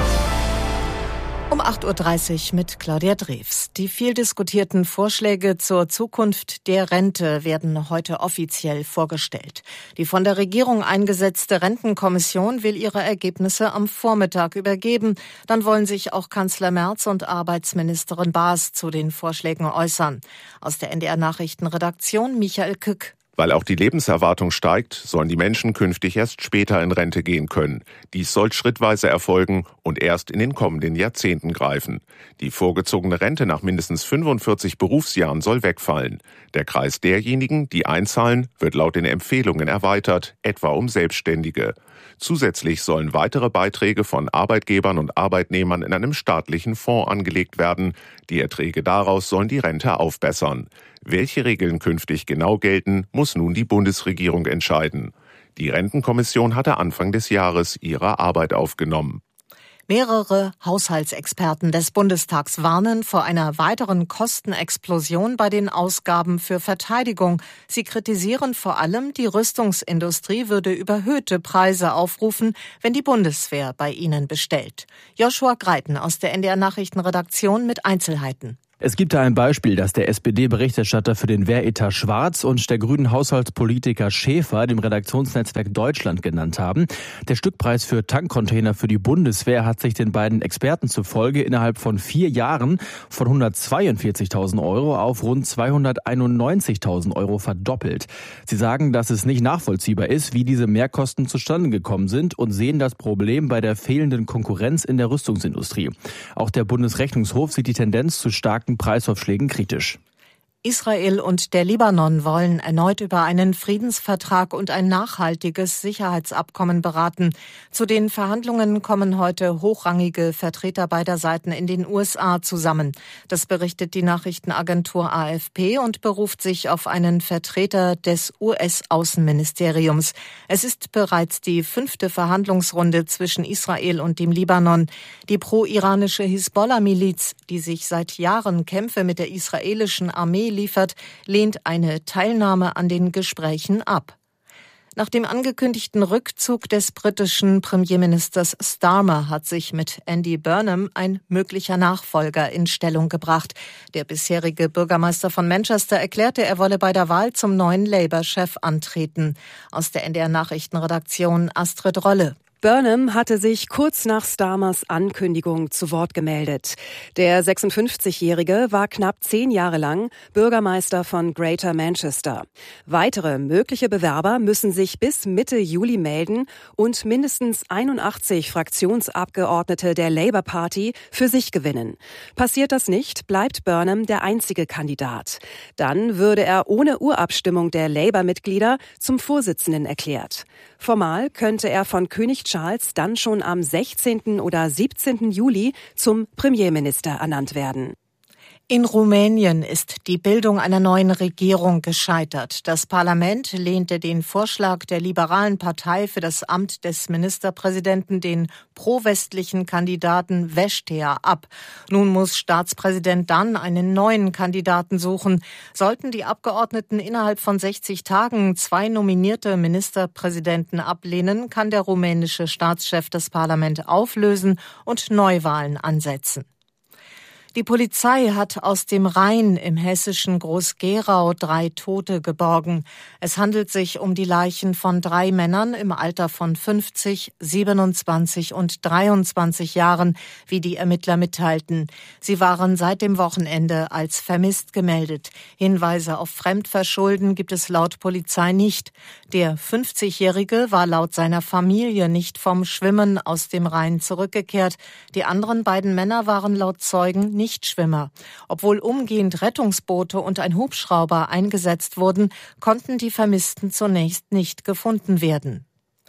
Um acht Uhr dreißig mit Claudia Drews. Die viel diskutierten Vorschläge zur Zukunft der Rente werden heute offiziell vorgestellt. Die von der Regierung eingesetzte Rentenkommission will ihre Ergebnisse am Vormittag übergeben. Dann wollen sich auch Kanzler Merz und Arbeitsministerin Baas zu den Vorschlägen äußern. Aus der N D R-Nachrichtenredaktion Michael Kück. Weil auch die Lebenserwartung steigt, sollen die Menschen künftig erst später in Rente gehen können. Dies soll schrittweise erfolgen und erst in den kommenden Jahrzehnten greifen. Die vorgezogene Rente nach mindestens fünfundvierzig Berufsjahren soll wegfallen. Der Kreis derjenigen, die einzahlen, wird laut den Empfehlungen erweitert, etwa um Selbstständige. Zusätzlich sollen weitere Beiträge von Arbeitgebern und Arbeitnehmern in einem staatlichen Fonds angelegt werden. Die Erträge daraus sollen die Rente aufbessern. Welche Regeln künftig genau gelten, muss nun die Bundesregierung entscheiden. Die Rentenkommission hatte Anfang des Jahres ihre Arbeit aufgenommen. Mehrere Haushaltsexperten des Bundestags warnen vor einer weiteren Kostenexplosion bei den Ausgaben für Verteidigung. Sie kritisieren vor allem, die Rüstungsindustrie würde überhöhte Preise aufrufen, wenn die Bundeswehr bei ihnen bestellt. Joshua Greiten aus der N D R-Nachrichtenredaktion mit Einzelheiten. Es gibt da ein Beispiel, das der S P D-Berichterstatter für den Wehretat Schwarz und der grünen Haushaltspolitiker Schäfer dem Redaktionsnetzwerk Deutschland genannt haben. Der Stückpreis für Tankcontainer für die Bundeswehr hat sich den beiden Experten zufolge innerhalb von vier Jahren von hundertzweiundvierzigtausend Euro auf rund zweihunderteinundneunzigtausend Euro verdoppelt. Sie sagen, dass es nicht nachvollziehbar ist, wie diese Mehrkosten zustande gekommen sind und sehen das Problem bei der fehlenden Konkurrenz in der Rüstungsindustrie. Auch der Bundesrechnungshof sieht die Tendenz zu starken Preisaufschlägen kritisch. Israel und der Libanon wollen erneut über einen Friedensvertrag und ein nachhaltiges Sicherheitsabkommen beraten. Zu den Verhandlungen kommen heute hochrangige Vertreter beider Seiten in den U S A zusammen. Das berichtet die Nachrichtenagentur A F P und beruft sich auf einen Vertreter des U S-Außenministeriums. Es ist bereits die fünfte Verhandlungsrunde zwischen Israel und dem Libanon. Die pro-iranische Hisbollah-Miliz, die sich seit Jahren Kämpfe mit der israelischen Armee liefert, lehnt eine Teilnahme an den Gesprächen ab. Nach dem angekündigten Rückzug des britischen Premierministers Starmer hat sich mit Andy Burnham ein möglicher Nachfolger in Stellung gebracht. Der bisherige Bürgermeister von Manchester erklärte, er wolle bei der Wahl zum neuen Labour-Chef antreten. Aus der N D R-Nachrichtenredaktion Astrid Rolle. Burnham hatte sich kurz nach Starmers Ankündigung zu Wort gemeldet. Der sechsundfünfzigjährige war knapp zehn Jahre lang Bürgermeister von Greater Manchester. Weitere mögliche Bewerber müssen sich bis Mitte Juli melden und mindestens einundachtzig Fraktionsabgeordnete der Labour Party für sich gewinnen. Passiert das nicht, bleibt Burnham der einzige Kandidat. Dann würde er ohne Urabstimmung der Labour-Mitglieder zum Vorsitzenden erklärt. Formal könnte er von König Charles dann schon am sechzehnten oder siebzehnten Juli zum Premierminister ernannt werden. In Rumänien ist die Bildung einer neuen Regierung gescheitert. Das Parlament lehnte den Vorschlag der liberalen Partei für das Amt des Ministerpräsidenten, den pro-westlichen Kandidaten Vestea, ab. Nun muss Staatspräsident Dan einen neuen Kandidaten suchen. Sollten die Abgeordneten innerhalb von sechzig Tagen zwei nominierte Ministerpräsidenten ablehnen, kann der rumänische Staatschef das Parlament auflösen und Neuwahlen ansetzen. Die Polizei hat aus dem Rhein im hessischen Groß-Gerau drei Tote geborgen. Es handelt sich um die Leichen von drei Männern im Alter von fünfzig, siebenundzwanzig und dreiundzwanzig Jahren, wie die Ermittler mitteilten. Sie waren seit dem Wochenende als vermisst gemeldet. Hinweise auf Fremdverschulden gibt es laut Polizei nicht. Der fünfzigjährige war laut seiner Familie nicht vom Schwimmen aus dem Rhein zurückgekehrt. Die anderen beiden Männer waren laut Zeugen Nichtschwimmer. Obwohl umgehend Rettungsboote und ein Hubschrauber eingesetzt wurden, konnten die Vermissten zunächst nicht gefunden werden.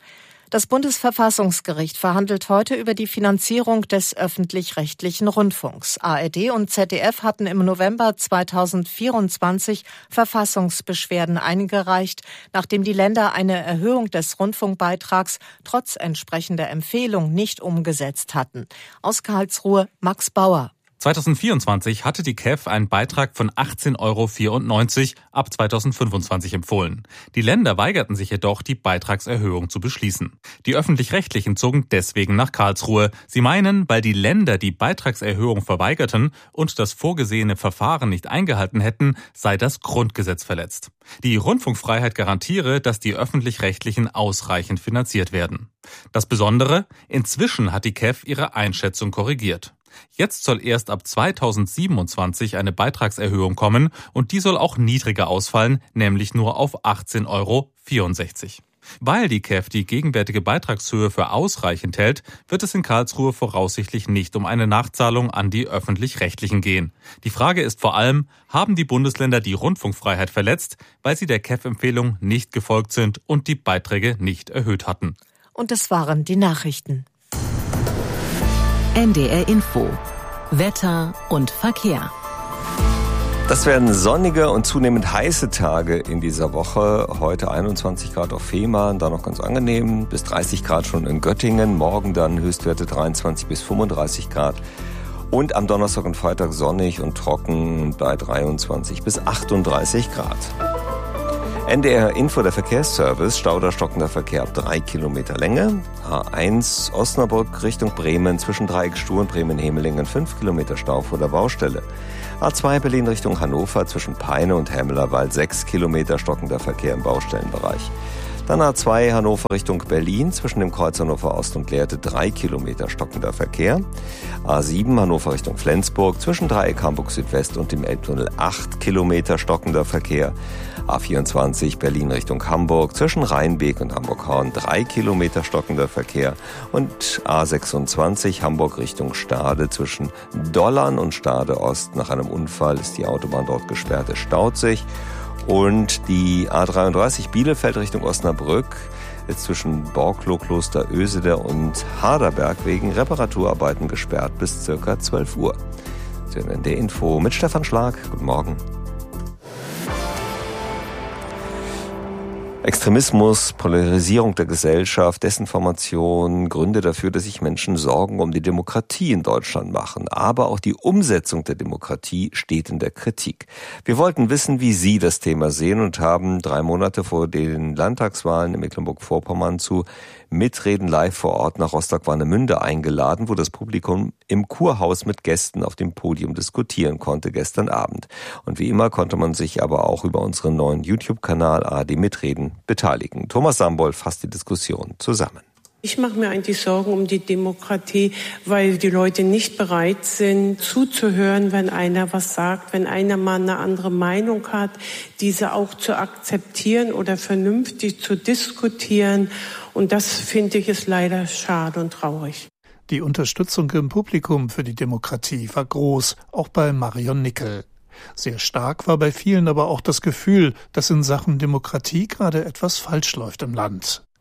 Das Bundesverfassungsgericht verhandelt heute über die Finanzierung des öffentlich-rechtlichen Rundfunks. A R D und Z D F hatten im November zweitausendvierundzwanzig Verfassungsbeschwerden eingereicht, nachdem die Länder eine Erhöhung des Rundfunkbeitrags trotz entsprechender Empfehlung nicht umgesetzt hatten. Aus Karlsruhe Max Bauer. zweitausendvierundzwanzig hatte die K E F einen Beitrag von achtzehn Euro vierundneunzig ab zweitausendfünfundzwanzig empfohlen. Die Länder weigerten sich jedoch, die Beitragserhöhung zu beschließen. Die Öffentlich-Rechtlichen zogen deswegen nach Karlsruhe. Sie meinen, weil die Länder die Beitragserhöhung verweigerten und das vorgesehene Verfahren nicht eingehalten hätten, sei das Grundgesetz verletzt. Die Rundfunkfreiheit garantiere, dass die Öffentlich-Rechtlichen ausreichend finanziert werden. Das Besondere: Inzwischen hat die K E F ihre Einschätzung korrigiert. Jetzt soll erst ab zweitausendsiebenundzwanzig eine Beitragserhöhung kommen und die soll auch niedriger ausfallen, nämlich nur auf achtzehn Euro vierundsechzig. Weil die K E F die gegenwärtige Beitragshöhe für ausreichend hält, wird es in Karlsruhe voraussichtlich nicht um eine Nachzahlung an die Öffentlich-Rechtlichen gehen. Die Frage ist vor allem, haben die Bundesländer die Rundfunkfreiheit verletzt, weil sie der K E F-Empfehlung nicht gefolgt sind und die Beiträge nicht erhöht hatten? Und das waren die Nachrichten. N D R Info. Wetter und Verkehr. Das werden sonnige und zunehmend heiße Tage in dieser Woche. Heute einundzwanzig Grad auf Fehmarn, da noch ganz angenehm, bis dreißig Grad schon in Göttingen. Morgen dann Höchstwerte dreiundzwanzig bis fünfunddreißig Grad. Und am Donnerstag und Freitag sonnig und trocken bei dreiundzwanzig bis achtunddreißig Grad. N D R Info, der Verkehrsservice, Stau oder stockender Verkehr ab drei Kilometer Länge. A eins Osnabrück Richtung Bremen zwischen Dreieckstuhl und Bremen-Hemelingen fünf Kilometer Stau vor der Baustelle. A zwei Berlin Richtung Hannover zwischen Peine und Hemmelerwald sechs Kilometer stockender Verkehr im Baustellenbereich. Dann A zwei Hannover Richtung Berlin zwischen dem Kreuz Hannover Ost und Lehrte drei Kilometer stockender Verkehr. A sieben Hannover Richtung Flensburg zwischen Dreieck Hamburg Südwest und dem Elbtunnel acht Kilometer stockender Verkehr. A vierundzwanzig Berlin Richtung Hamburg zwischen Rheinbeek und Hamburg-Horn drei Kilometer stockender Verkehr. Und A sechsundzwanzig Hamburg Richtung Stade zwischen Dollern und Stade Ost. Nach einem Unfall ist die Autobahn dort gesperrt, es staut sich. Und die A dreiunddreißig Bielefeld Richtung Osnabrück ist zwischen Borkloh, Kloster Öseder und Harderberg wegen Reparaturarbeiten gesperrt bis circa zwölf Uhr. Sie hören der Info mit Stefan Schlag. Guten Morgen. Extremismus, Polarisierung der Gesellschaft, Desinformation, Gründe dafür, dass sich Menschen Sorgen um die Demokratie in Deutschland machen. Aber auch die Umsetzung der Demokratie steht in der Kritik. Wir wollten wissen, wie Sie das Thema sehen und haben drei Monate vor den Landtagswahlen in Mecklenburg-Vorpommern zu Mitreden live vor Ort nach Rostock-Warnemünde eingeladen, wo das Publikum im Kurhaus mit Gästen auf dem Podium diskutieren konnte gestern Abend. Und wie immer konnte man sich aber auch über unseren neuen YouTube-Kanal A R D Mitreden beteiligen. Thomas Sambol fasst die Diskussion zusammen. Ich mache mir eigentlich Sorgen um die Demokratie, weil die Leute nicht bereit sind, zuzuhören, wenn einer was sagt, wenn einer mal eine andere Meinung hat, diese auch zu akzeptieren oder vernünftig zu diskutieren. Und das finde ich ist leider schade und traurig. Die Unterstützung im Publikum für die Demokratie war groß, auch bei Marion Nickel. Sehr stark war bei vielen aber auch das Gefühl, dass in Sachen Demokratie gerade etwas falsch läuft im Land.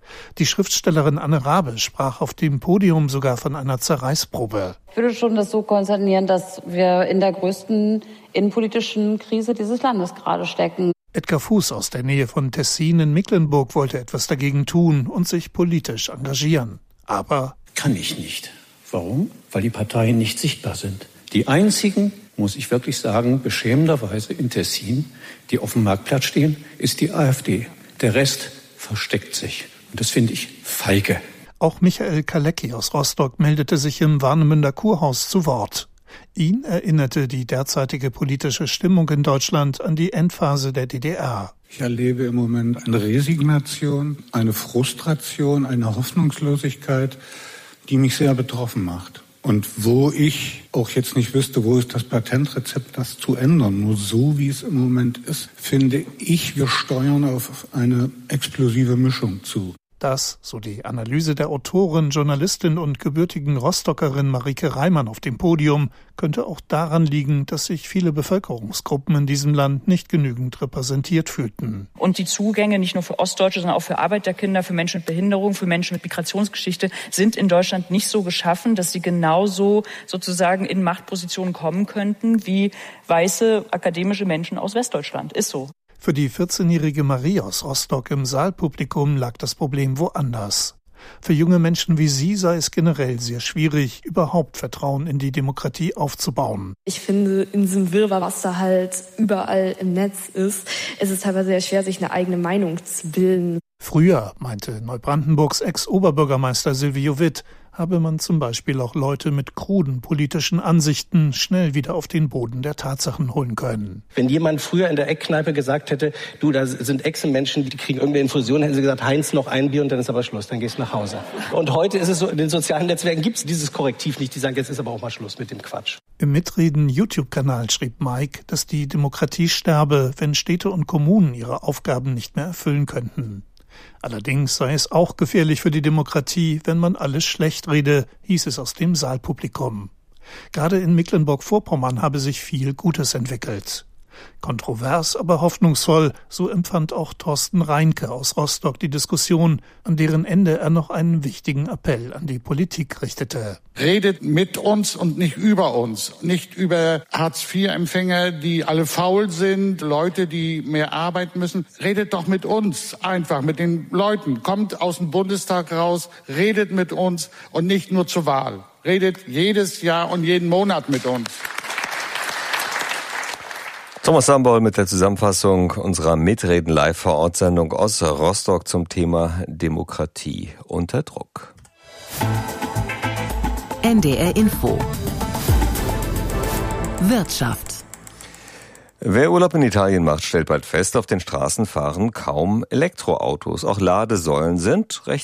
Die Schriftstellerin Anne Rabe sprach auf dem Podium sogar von einer Zerreißprobe. Ich würde schon das so konzernieren, dass wir in der größten innenpolitischen Krise dieses Landes gerade stecken. Edgar Fuß aus der Nähe von Tessin in Mecklenburg wollte etwas dagegen tun und sich politisch engagieren. Aber kann ich nicht. Warum? Weil die Parteien nicht sichtbar sind. Die einzigen, muss ich wirklich sagen, beschämenderweise in Tessin, die auf dem Marktplatz stehen, ist die AfD. Der Rest versteckt sich. Und das finde ich feige. Auch Michael Kalecki aus Rostock meldete sich im Warnemünder Kurhaus zu Wort. Ihn erinnerte die derzeitige politische Stimmung in Deutschland an die Endphase der D D R. Ich erlebe im Moment eine Resignation, eine Frustration, eine Hoffnungslosigkeit, die mich sehr betroffen macht. Und wo ich auch jetzt nicht wüsste, wo ist das Patentrezept, das zu ändern. Nur so, wie es im Moment ist, finde ich, wir steuern auf eine explosive Mischung zu. Das, so die Analyse der Autorin, Journalistin und gebürtigen Rostockerin Marike Reimann auf dem Podium, könnte auch daran liegen, dass sich viele Bevölkerungsgruppen in diesem Land nicht genügend repräsentiert fühlten. Und die Zugänge nicht nur für Ostdeutsche, sondern auch für Arbeiterkinder, für Menschen mit Behinderung, für Menschen mit Migrationsgeschichte sind in Deutschland nicht so geschaffen, dass sie genauso sozusagen in Machtpositionen kommen könnten wie weiße akademische Menschen aus Westdeutschland. Ist so. Für die vierzehnjährige Marie aus Rostock im Saalpublikum lag das Problem woanders. Für junge Menschen wie sie sei es generell sehr schwierig, überhaupt Vertrauen in die Demokratie aufzubauen. Ich finde, in diesem Wirrwarr, was da halt überall im Netz ist, ist es teilweise sehr schwer, sich eine eigene Meinung zu bilden. Früher, meinte Neubrandenburgs Ex-Oberbürgermeister Silvio Witt, habe man zum Beispiel auch Leute mit kruden politischen Ansichten schnell wieder auf den Boden der Tatsachen holen können. Wenn jemand früher in der Eckkneipe gesagt hätte, du, da sind Echsenmenschen, die kriegen irgendeine Infusion, hätten sie gesagt, Heinz, noch ein Bier und dann ist aber Schluss, dann gehst du nach Hause. Und heute ist es so, in den sozialen Netzwerken gibt es dieses Korrektiv nicht, die sagen, jetzt ist aber auch mal Schluss mit dem Quatsch. Im Mitreden-YouTube-Kanal schrieb Mike, dass die Demokratie sterbe, wenn Städte und Kommunen ihre Aufgaben nicht mehr erfüllen könnten. Allerdings sei es auch gefährlich für die Demokratie, wenn man alles schlecht rede, hieß es aus dem Saalpublikum. Gerade in Mecklenburg-Vorpommern habe sich viel Gutes entwickelt. Kontrovers, aber hoffnungsvoll, so empfand auch Thorsten Reinke aus Rostock die Diskussion, an deren Ende er noch einen wichtigen Appell an die Politik richtete. Redet mit uns und nicht über uns. Nicht über Hartz-vier-Empfänger, die alle faul sind, Leute, die mehr arbeiten müssen. Redet doch mit uns einfach, mit den Leuten. Kommt aus dem Bundestag raus, redet mit uns und nicht nur zur Wahl. Redet jedes Jahr und jeden Monat mit uns. Thomas Sambol mit der Zusammenfassung unserer Mitreden-Live-Vor-Ort-Sendung aus Rostock zum Thema Demokratie unter Druck. N D R Info Wirtschaft. Wer Urlaub in Italien macht, stellt bald fest, auf den Straßen fahren kaum Elektroautos. Auch Ladesäulen sind recht